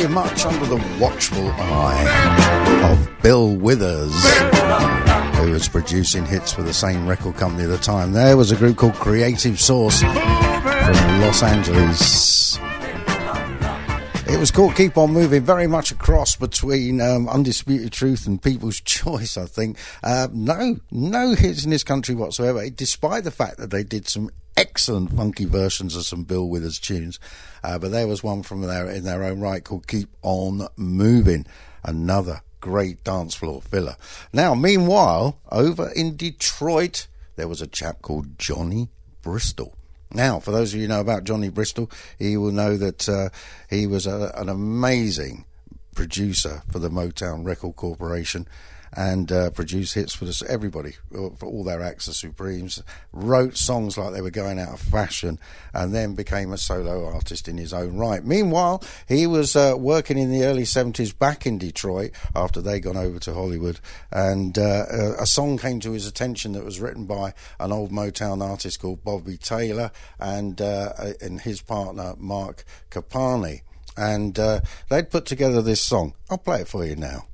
very much under the watchful eye of Bill Withers, who was producing hits for the same record company at the time. There was a group called Creative Source from Los Angeles. It was called Keep On Moving, very much a cross between Undisputed Truth and People's Choice, I think. No hits in this country whatsoever, despite the fact that they did some excellent funky versions of some Bill Withers tunes. But there was one from there in their own right called Keep On Moving, another great dance floor filler. Now, meanwhile, over in Detroit, there was a chap called Johnny Bristol. Now, for those of you who know about Johnny Bristol, he will know that he was an amazing producer for the Motown Record Corporation and produced hits for everybody, for all their acts, the Supremes, wrote songs like they were going out of fashion, and then became a solo artist in his own right. Meanwhile, he was working in the early 70s back in Detroit after they gone over to Hollywood, and a song came to his attention that was written by an old Motown artist called Bobby Taylor and his partner Mark Capani, and they'd put together this song. I'll play it for you now.